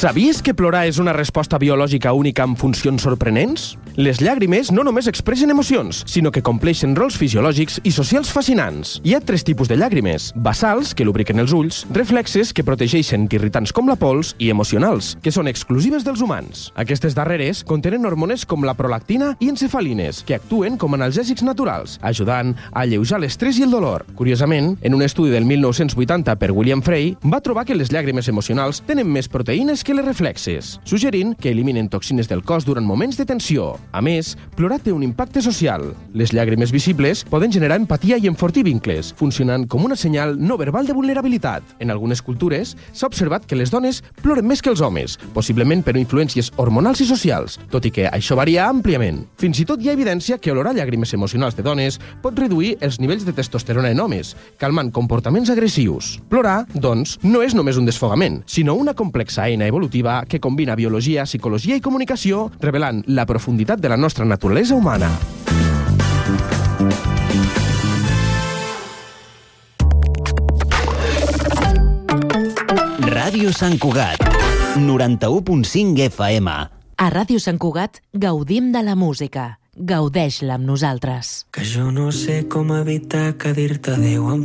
Sabies que plorar és una resposta biològica única amb funcions sorprenents? Les llàgrimes no només expressen emocions, sinó que compleixen rols fisiològics i socials fascinants. Hi ha 3 tipus de llàgrimes: basals, que lubriquen els ulls, reflexes, que protegeixen d'irritants com la pols, i emocionals, que són exclusives dels humans. Aquestes darreres contenen hormones com la prolactina i encefalines, que actuen com analgèsics naturals, ajudant a alleujar l'estrès i el dolor. Curiosament, en un estudi del 1980 per William Frey, va trobar que les llàgrimes emocionals tenen més proteïnes que les reflexes, suggerint que eliminen toxines del cos durant moments de tensió. A més, plorar té un impacte social. Les llàgrimes visibles poden generar empatia i enfortir vincles, funcionant com una senyal no verbal de vulnerabilitat. En algunes cultures s'ha observat que les dones ploren més que els homes, possiblement per influències hormonals i socials, tot i que això varia àmpliament. Fins i tot hi ha evidència que olorar llàgrimes emocionals de dones pot reduir els nivells de testosterona en homes, calmant comportaments agressius. Plorar, doncs, no és només un desfogament, sinó una complexa eina evolutiva que combina biologia, psicologia i comunicació, revelant la profunditat de la nostra naturalesa humana. Ràdio Sant Cugat, 91.5 FM. A Ràdio Sant Cugat gaudim de la música. Gaudeix-la amb nosaltres. Que jo no sé com evitar que dir-te adéu em